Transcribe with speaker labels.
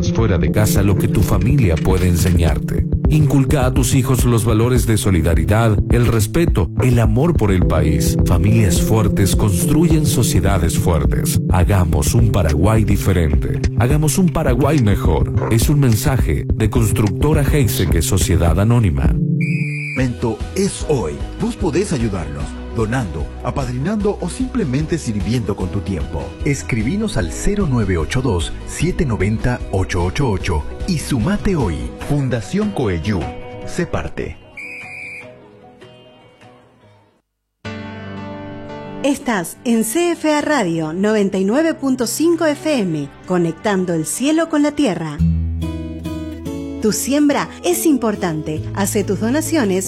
Speaker 1: aprendas fuera de casa lo que tu familia puede enseñarte. Inculca a tus hijos los valores de solidaridad, el respeto, el amor por el país. Familias fuertes construyen sociedades fuertes. Hagamos un Paraguay diferente. Hagamos un Paraguay mejor. Es un mensaje de Constructora Heiseke Sociedad Anónima.
Speaker 2: Momento es hoy. Vos podés ayudarnos donando, apadrinando o simplemente sirviendo con tu tiempo. Escribinos al 0982-790-888 y sumate hoy. Fundación Coeyú. Sé parte.
Speaker 3: Estás en CFA Radio 99.5 FM, conectando el cielo con la tierra. Tu siembra es importante. Hace tus donaciones